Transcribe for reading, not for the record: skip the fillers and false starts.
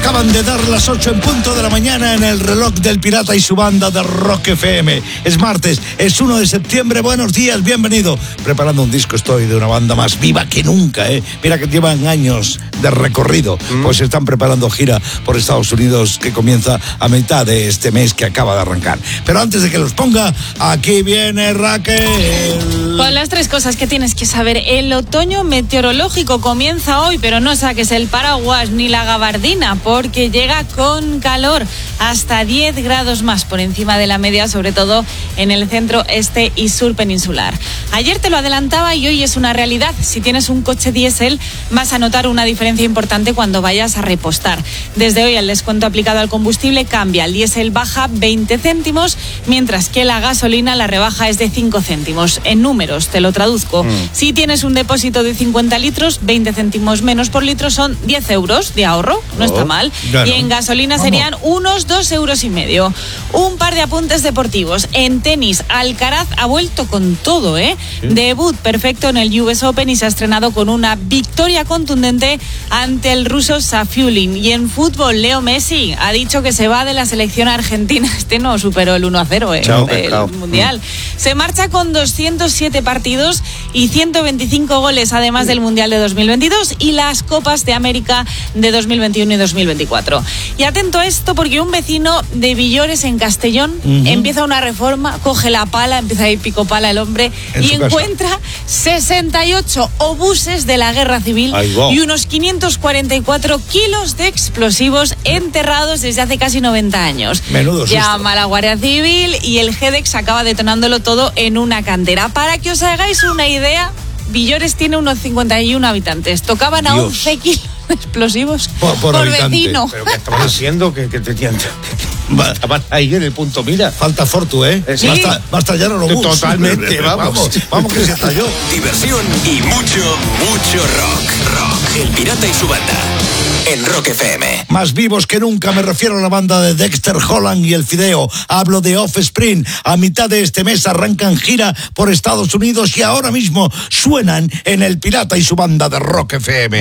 Acaban de dar las 8 en punto de la mañana en el reloj del Pirata y su banda de Rock FM. Es martes, es 1 de septiembre. Buenos días, bienvenido. Preparando un disco estoy de una banda más viva que nunca, ¿eh? Mira que llevan años de recorrido. Pues están preparando gira por Estados Unidos que comienza a mitad de este mes que acaba de arrancar. Pero antes de que los ponga, aquí viene Raquel. Con las 3 cosas que tienes que saber. El otoño meteorológico comienza hoy, pero no saques el paraguas ni la gabardina, porque llega con calor, hasta 10 grados más por encima de la media, sobre todo en el centro, este y sur peninsular. Ayer te lo adelantaba y hoy es una realidad. Si tienes un coche diésel, vas a notar una diferencia importante cuando vayas a repostar. Desde hoy el descuento aplicado al combustible cambia. El diésel baja 20 céntimos, mientras que la gasolina, la rebaja es de 5 céntimos. En números, te lo traduzco. Si tienes un depósito de 50 litros, 20 céntimos menos por litro son 10 euros de ahorro. No está mal. Claro. Y en gasolina serían unos 2,5 euros. Un par de apuntes deportivos. En tenis, Alcaraz ha vuelto con todo, ¿eh? Sí. Debut perfecto en el US Open y se ha estrenado con una victoria contundente ante el ruso Safiulin. Y en fútbol, Leo Messi ha dicho que se va de la selección argentina. Este no superó el 1-0, del Mundial. Se marcha con 207 partidos y 125 goles, además del Mundial de 2022 y las Copas de América de 2021 y 2024. Y atento a esto, porque un vecino de Villores, en Castellón, empieza una reforma, coge la pala, empieza a ir pico pala el hombre y encuentra 68 obuses de la guerra civil y unos 544 kilos de explosivos enterrados desde hace casi 90 años. Menudo susto. Llama a la Guardia Civil y el GEDEX acaba detonándolo todo en una cantera. Para que os hagáis una idea, Villores tiene unos 51 habitantes. Tocaban a 11 kilos de explosivos por vecino. ¿Pero qué estaban haciendo? Que tenían... Estaban ahí en el punto mira. Falta Fortu, ¿eh? Sí. Basta ya no lo bus. Totalmente, vamos que se estalló. Diversión y mucho rock. El Pirata y su banda en Rock FM. Más vivos que nunca, me refiero a la banda de Dexter Holland y el Fideo. Hablo de Offspring. A mitad de este mes arrancan gira por Estados Unidos y ahora mismo suenan en el Pirata y su banda de Rock FM.